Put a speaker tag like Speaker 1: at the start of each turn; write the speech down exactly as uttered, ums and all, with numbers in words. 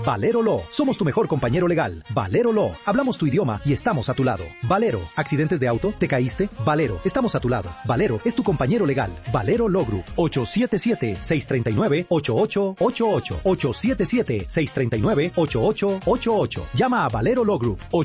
Speaker 1: Valero Law. Somos tu mejor compañero legal. Valero Law. Hablamos tu idioma y estamos a tu lado. Valero. ¿Accidentes de auto? ¿Te caíste? Valero. Estamos a tu lado. Valero es tu compañero legal. Valero Law Group. ocho siete siete, seis tres nueve, ocho ocho ocho ocho. ocho siete siete, seis tres nueve, ocho ocho ocho ocho. Llama a Valero Law Group.